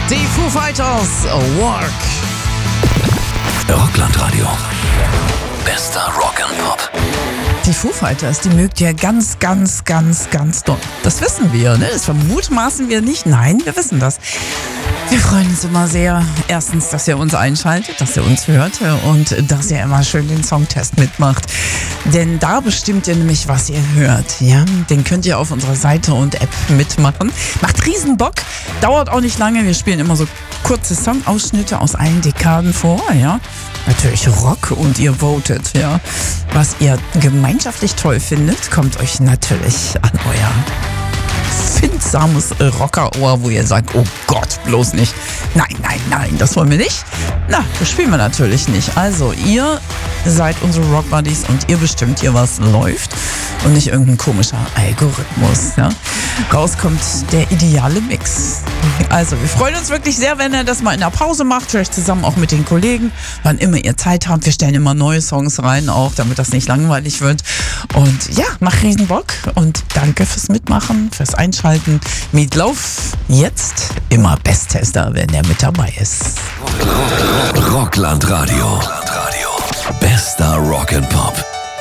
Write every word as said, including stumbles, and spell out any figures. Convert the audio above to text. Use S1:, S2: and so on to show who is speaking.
S1: Die Foo Fighters, Work.
S2: Rocklandradio. Bester Rock'n'Pop.
S1: Die Foo Fighters, die mögt ihr ganz, ganz, ganz, ganz doll. Das wissen wir, ne? Das vermutmaßen wir nicht. Nein, wir wissen das. Wir freuen uns immer sehr, erstens, dass ihr uns einschaltet, dass ihr uns hört und dass ihr immer schön den Songtest mitmacht. Denn da bestimmt ihr nämlich, was ihr hört. Ja? Den könnt ihr auf unserer Seite und App mitmachen. Macht riesen Bock, dauert auch nicht lange. Wir spielen immer so kurze Songausschnitte aus allen Dekaden vor. Ja? Natürlich Rock und ihr votet. Ja? Was ihr gemeinschaftlich toll findet, kommt euch natürlich an euer findsames Rockerohr, wo ihr sagt, oh Gott, bloß nicht. Nein, nein, nein, das wollen wir nicht. Na, das spielen wir natürlich nicht. Also, ihr seid unsere Rock-Buddies und ihr bestimmt hier, was läuft und nicht irgendein komischer Algorithmus. Ja? Rauskommt der ideale Mix. Also, wir freuen uns wirklich sehr, wenn ihr das mal in der Pause macht, vielleicht zusammen auch mit den Kollegen, wann immer ihr Zeit habt. Wir stellen immer neue Songs rein, auch damit das nicht langweilig wird. Und ja, macht riesen Bock und danke fürs Mitmachen, fürs Einschalten. Meatloaf, jetzt immer Besttester, wenn er mit dabei ist.
S2: Rocklandradio. Bester Rock'n'Pop.